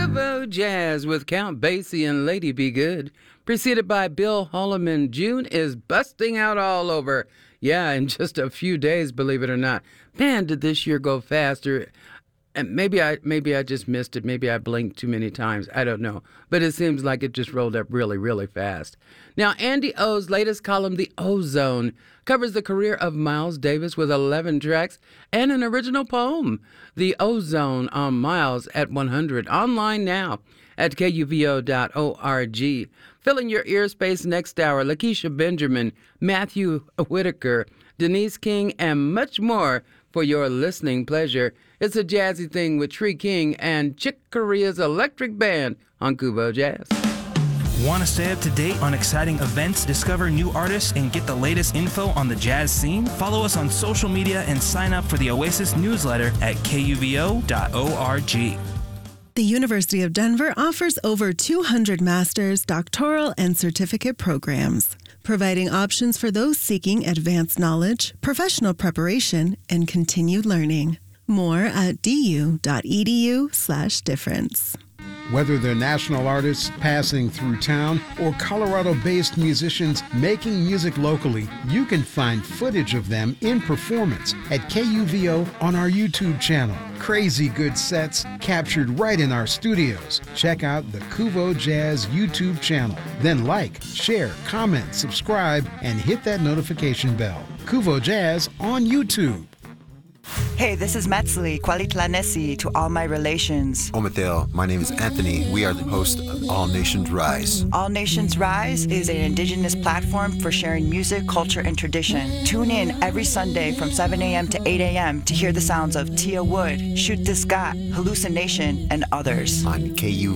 Kuvo Jazz with Count Basie and Lady Be Good, preceded by Bill Holloman. June is busting out all over. Yeah, in just a few days, believe it or not. Man, did this year go faster. And maybe I just missed it. Maybe I blinked too many times. I don't know. But it seems like it just rolled up really, really fast. Now, Andy O's latest column, The Ozone, covers the career of Miles Davis with 11 tracks and an original poem. The Ozone on Miles at 100. Online now at kuvo.org. Filling your ear space next hour, Lakeisha Benjamin, Matthew Whitaker, Denise King, and much more for your listening pleasure. It's a jazzy thing with Tree King and Chick Corea's Electric Band on Kuvo Jazz. Want to stay up to date on exciting events, discover new artists, and get the latest info on the jazz scene? Follow us on social media and sign up for the Oasis newsletter at kuvo.org. The University of Denver offers over 200 master's, doctoral, and certificate programs, providing options for those seeking advanced knowledge, professional preparation, and continued learning. More at du.edu/difference. Whether they're national artists passing through town or Colorado-based musicians making music locally, you can find footage of them in performance at KUVO on our YouTube channel. Crazy good sets captured right in our studios. Check out the Kuvo Jazz YouTube channel. Then like, share, comment, subscribe, and hit that notification bell. Kuvo Jazz on YouTube. Hey, this is Metzli, Kwalitlanesi to all my relations. Ometel, my name is Anthony. We are the host of All Nations Rise. All Nations Rise is an indigenous platform for sharing music, culture, and tradition. Tune in every Sunday from 7 a.m. to 8 a.m. to hear the sounds of Tia Wood, Shoot This Got, Hallucination, and others. On KUVO